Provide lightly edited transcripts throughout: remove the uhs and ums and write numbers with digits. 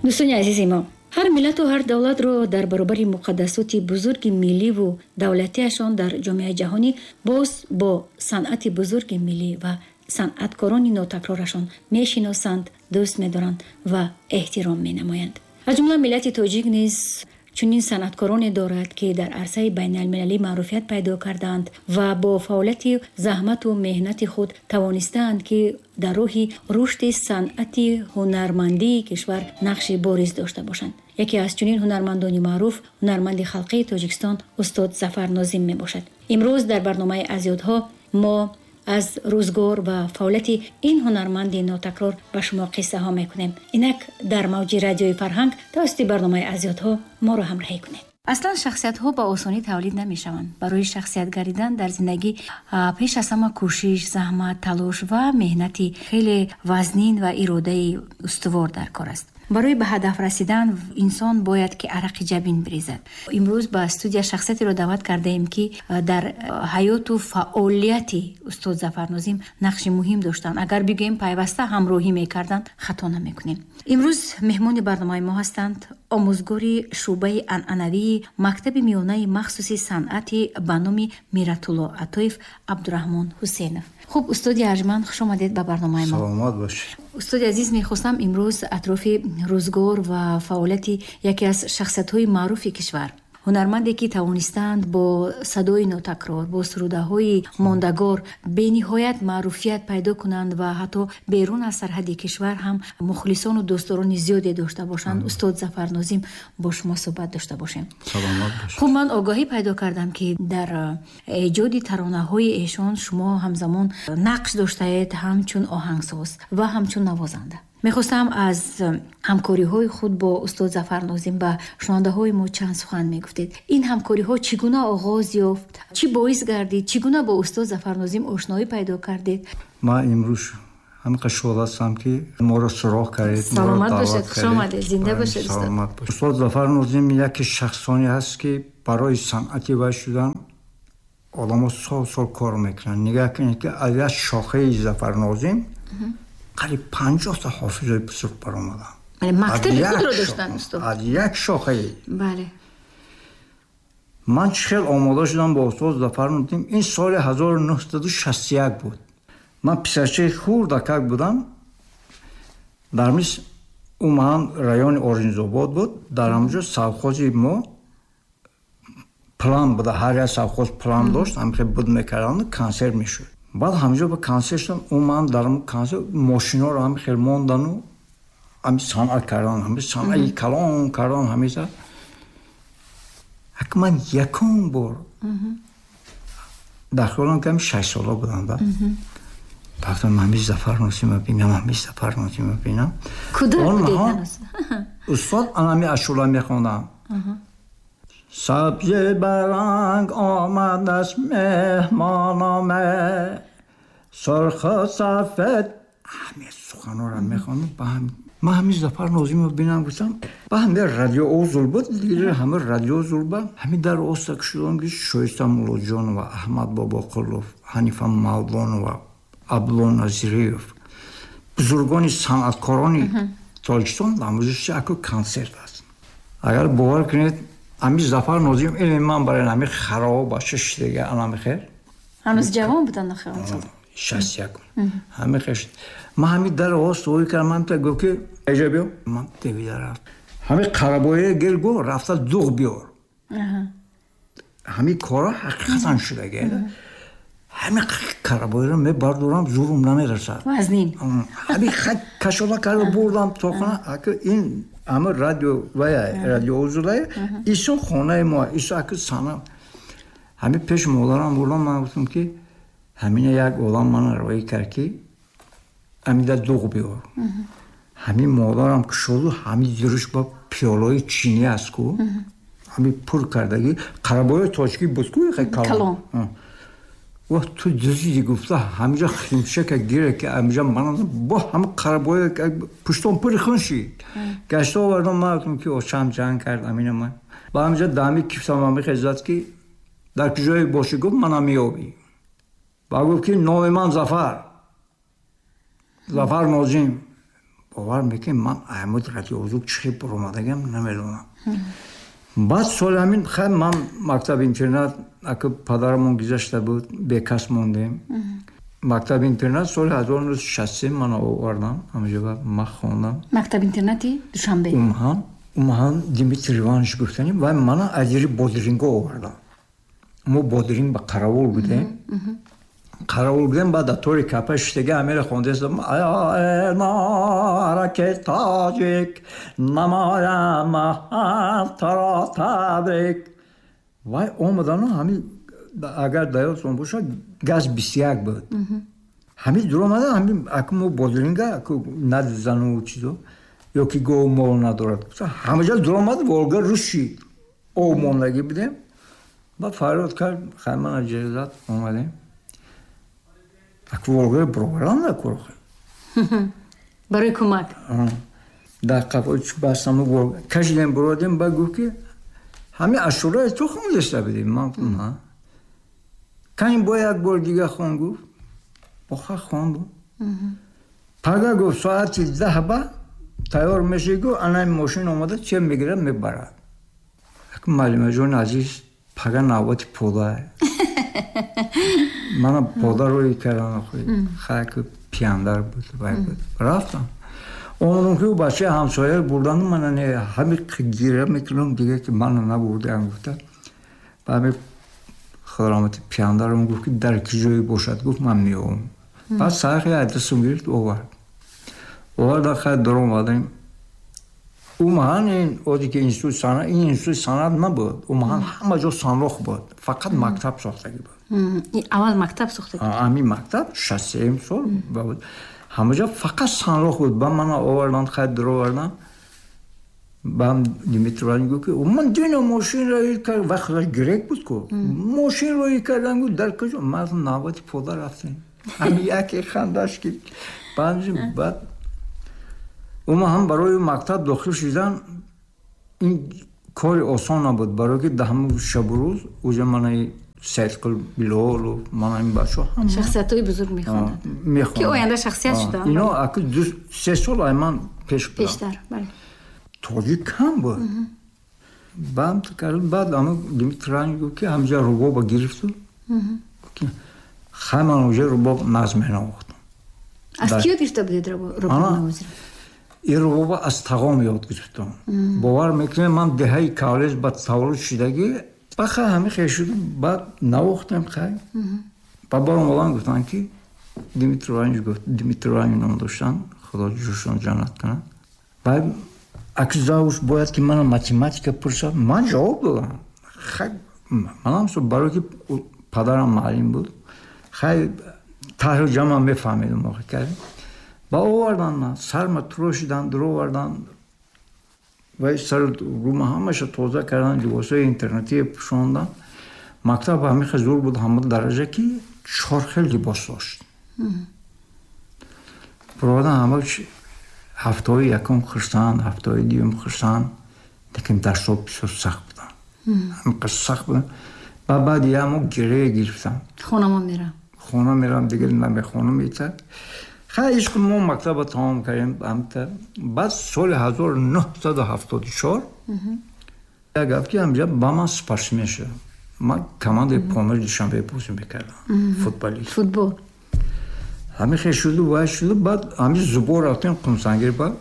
دوستان عزیز ما، هر ملت و هر دولت رو در برابر مقدسات بزرگ ملی و دولتیشان در جامعه جهانی باز با صنعت بزرگ ملی و صنعتکاران ناتکرارشان میشناسند، دوست می‌دارند و احترام می‌نمایند. از جمله ملت تاجیک نیز چنین صنعتکارانی دارد که در عرصه بین المللی معروفیت پیدا کردند و با فعالیت زحمت و مهنت خود توانستند که در راه رشد صنعت هنرمندی کشور نقش بارز داشته باشند. یکی از چنین هنرمندان معروف هنرمند خلقی تاجیکستان استاد ظفر ناظم می باشد. امروز در برنامه از یادها ما از روزگار و فعالیت این هنرمند ناتکرار به شما قصه ها میکنیم. اینک در موج رادیوی فرهنگ توسط برنامه از یادها ما رو همراهی کنید. اصلا شخصیت ها با آسانی تولید نمی شوند. برای شخصیت گردیدن در زندگی پیش از همه کوشش، زحمت، تلاش و مهنتی خیلی وزنین و اراده استوار در کار است. برای به هدف رسیدن انسان باید که عرق جبین بریزد. امروز با استودیو شخصیتی رو دعوت کرده ایم که در حیات و فعالیت استاد ظفر ناظم نقش مهم داشتن. اگر بگیم پیوسته همراهی میکردن خطا نمیکنیم. امروز مهمان برنامه ما هستند آموزگاری شعبه عنعنوی مکتب میانه مخصوصی صنعت به نام میرت‌الله عطایف عبدالرحمن حسینов. خوب استاد ارجمند، خوش آمدید به برنامه ما. سلامت باشید. استاد عزیز، میخواستم امروز اطراف روزگار و فعالیت یکی از شخصیت‌های معروف کشور، هنرمندی که توانستند با صدای ناتکرار، با سروده‌های ماندگار به نهایت معروفیت پیدا کنند و حتی بیرون از سرحد کشور هم مخلصان و دوستداران زیادی داشته باشند. استاد ظفر ناظم با شما صحبت داشته باشیم. سلامت باشید. خب من آگاهی پیدا کردم که در ایجاد ترانه‌های ایشان شما همزمان نقش داشته اید، همچون آهنگساز و همچون نوازنده. میخواستم از همکاری های خود با استاد ظفر ناظم به شنونده های ما چند سخن میگفتید. این همکاری ها چگونه آغاز یافت؟ چی باعث گردید؟ چگونه با استاد ظفر ناظم آشنایی پیدا کردید؟ ما امروز همینقدر شاد هستم که ما را سراغ کردید. سلامت باشید، خوش آمدید، زنده باشید. سلامت باشید. استاد ظفر ناظم یک شخصانی هست که برای صنعت وی شدن آدم‌ها سال کار میکنن. نگاه کنید که از یک شاخه ظفر ناظم قریب 50 تا حافظ بزرگ برآمدن. مکتب خود رو داشتن استاد. از یک شاخه. بله. من خیلی آماده شدم با استاد ظفر ناظم. این سال 1961 بود. من پسرچه خوردکک بودم. در مصر اومدم رایون اورنج‌آباد بود. در اونجا سوخوز ما پلان بود. هر یک سوخوز پلان داشت. هم که بود میکردن کنسرت میشد. بعد همجا به کنسرت شدم. اومدم در اون کنسرت ماشینا رو هم خیلی ماندن و هم صنعت کردن. هم صنعت کلام کردن همیشه. اگه من یکم بار داخلم که 6 ساله بودم. رفتم من ظفر ناظم ببینم، من ظفر ناظم ببینم. کدوم بودید؟ استاد انمی اشولا میخوندم. سبز برنگ آمد از مهمانامه، سرخ و سفید. همه سخنان را میخوندم. من همین ظفر ناظم رو ببینم گفتم با همه رادیو اوزول بود دیگه، همه رادیو اوزول بود. همین در اوستک شدم که شایسته مولا جان و احمد بابا قلوف، حنیفه مولوان و عبدالله نظیریف، بزرگان صنعتکاران تاجیکستان آموزش اکو کنسرت است. اگر باور کنید همین ظفر ناظم این من برای همین خراب باشه دیگه. الان خیر هنوز جوان بودن خیر 61 همین خیر. من همین در اوستوی کردم. من تا گفت که اجابه من دیگه رفت همین خرابای گل گو رفت دوغ بیار. همین کارا حقیقتا شده گه. همین خرابای رو می بردارم زورم نمیرسد. وزنین همین کشاله کرده بردم تا خونه. اگه این همه رادیو اوزولای ایسا خانه ما ایسا اگه سنم همین پیش مادرم بردم. من گفتم که همین یک آدم من روی کرد که همین در دوغ بیار. همین مادرم که شد همین زیرش با پیالای چینی است که همین پر کردگی خرابای تاجیکی بود که خیلی کلام. و تو جزیدی گفته همینجا خیمشه که گیره که همینجا من با همه خرابای پشتون پری خونشی گشته آوردم. من گفتم که اوشم جنگ کرد امین من با همینجا دمی کیفتم همی خیزد که در کجای باشی گفت من همی آبی با گفت که نام من ظفر ناظم. باور میکنم من احمد رادیوزو چی برآمدگم نمیدونم. بعد سال همین خیلی من مکتب اینترنت اگه پدرمون گذشته بود بیکس موندیم. مکتب اینترنت سال 1963 من آوردم همونجا من خوندم. مکتب اینترنتی دوشنبه. اونها دیمیتری وانش گفتنیم و من اجری بودرینگ آوردم. ما بودرینگ با قراول بودیم. قراول بودیم بعد دکتری کپش دیگه امیر خونده است. نارک تاجیک نمایم ترا تبریک. وای اومدن همین اگر دایوتون باشه گاز 21 بود. همین درآمده همین اکمو بودرینگ اکو ندزنو چیزو یا کی گو مول ندارد. همه جا درآمد ولگر روشی او مونگی بودیم. بعد فریاد کرد خیمن اجازت اومدیم. اکولگر پروگرام نکرد. برای کمک. در قفاش باشم و کشیدیم برادیم بگو که همه اشورای تو خوندش بدیم من نه. کاین با یک بار دیگه خوندم. بخا خوندم. پگاه گفت ساعتی 10 با تیار میشه گو آنها ماشین اومده چه میگیره میبرد. اک معلومه جون عزیز پگاه نوبتی پولای. من پودا روی کردم خیلی پیاندار بود رفتم اونم که بچه همسایه بردن من همین گیره میکنم دیگه که من نبردم گفتم بعد خدامت پیاندارم گفت که در کی جایی باشد گفت من میام بعد سرخی ادرسم گرفت اوورد خیلی در اومدیم اومهان این اودی که اینستوت سند نبود اومهان همه جا سانلوخ بود فقط مکتب ساختگی بود اول مکتب ساخته بود. همین مکتب 63 سال بود. همه جا فقط سانلوخ بود. با من آوردن خیلی در آوردن. با دیمیتری گفت که من دینا ماشین رایی کرد وقت گریک بود که ماشین رایی کردن گفت در کجا من نوبتی پودا رفتیم. همین یکی خندش کرد. بعد اون هم برای مکتب داخل شدن این کار آسان نبود برای که دهم شب روز اوجا من سیدقل بلال و من این بچه هم شخصیت‌های بزرگ می‌خوندن که آینده شخصیت شدن اینا اگه 2-3 سال من پیشتر بله توی کم بود بعد اما دیمیتری گفت که همجا رباب گرفت که خیلی اونجا رباب نظم نواختم از کیو گرفته بودید رباب نوازی این رباب از تقام یاد گرفتم باور میکنم من دهه کالج با تولد شدگی بخیر همه خیلی شد بعد نواختم خیلی بابام ولان گفتن که دیمیتری نام داشتن خدا جوشان جنت کنه بعد اکزاوش باید که من ماتماتیکا پرسید من جواب دادم خیلی من هم سو برای که پدرم معلم بود خیلی تحریل جمع میفهمیدم موقع کردیم با آوردن من سرم تروشیدن در آوردن و سر روم همش توضیح کردن لباسای اینترنتی پوشاندن مکتب همه خیلی زور بود همه درجه که 4 خیلی لباس داشت برادن همه هفته یکم خرسان هفته دیوم خرسان لیکن در صبح بسیار سخت بودن همه سخت بودن بعد یه همه گره گرفتم خونه میرم دیگه من خونه میتر خیلی عشق ما مکتب تمام کردیم بعد سال 1974 یک هفته همجا با من سپارش میشه من کماند پومر دوشنبه بازی میکردم فوتبال همه خیلی شده بعد همه زبور رفتیم قمسنگیر با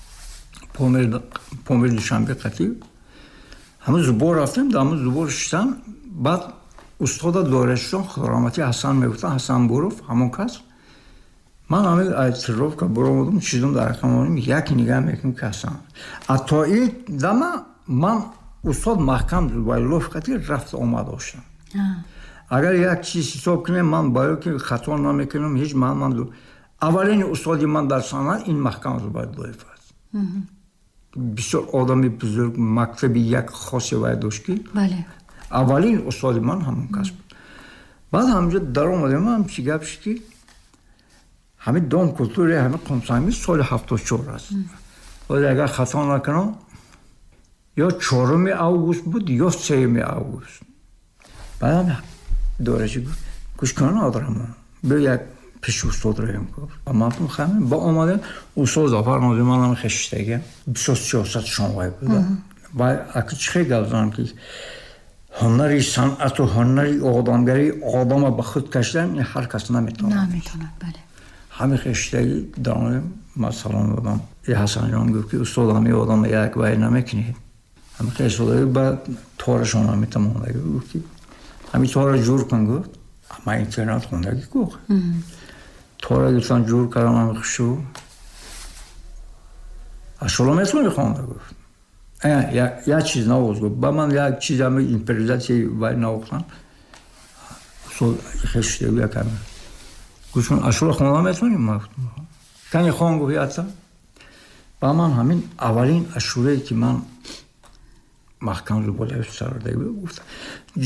پومر دوشنبه قطعی همه زبور رفتیم همه زبور شدن بعد استاد دارشتان خدارامتی حسن میگفتن حسن بروف همون کس من همه اعتراف که برامدم چیزم در خمانیم یک نگاه میکنم که حسن حتی این دمه من استاد محکم زبایلوف قطعی رفت آمد داشتم اگر یک چیز حساب کنیم من باید که خطا نمیکنم هیچ من اولین استادی من در سنت این محکم زبایلوف است بسیار آدمی بزرگ مکتبی یک خاصی باید داشت که اولین استاد من همون کس بود بعد همجا در آمده من چی گپ شد که همه دام کلتوری همه قمسنگی سال 74 است ولی اگر خطا نکنم یا 4 اوگوست بود یا 3 اوگوست بعد هم دورشی گفت گوش کنه آدرم بیا یک پیش استاد ریم گفت اما خمین با اومدن استاد زفر نازی منم خشتگی بسیار سیاست شمایی بوده و اکی چه گفتن که هنری صنعت و هنری آدمگری آدم به خود کشیدن هر کس نمیتونه بله همه خشتگی دارم مثلا بودم یه حسن جان گفت که استاد همه آدم یک وای نمیکنید همه خشتگی با تارشان نمیتونه گفت که همین تار جور کن گفت اما اینترنت خوندگی گفت تار گفتن جور کردم همه خشو اشولا میتونه خونده گفت یک چیز نوز گفت با من یک چیز همه ایمپریزاتی وای نوختم خشتگی یکم گفتن اشولا خونده میتونیم ما کنی خون گفت یادتا با من همین اولین اشورهی که من محکم رو بالا سر داده گفتم